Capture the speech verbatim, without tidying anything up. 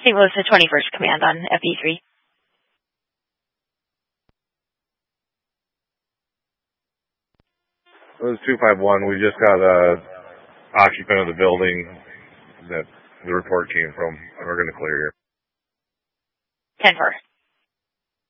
Saint Louis to twenty-first Command on F E three. It was two five one. We just got a occupant of the building that the report came from. We're going to clear here. ten four.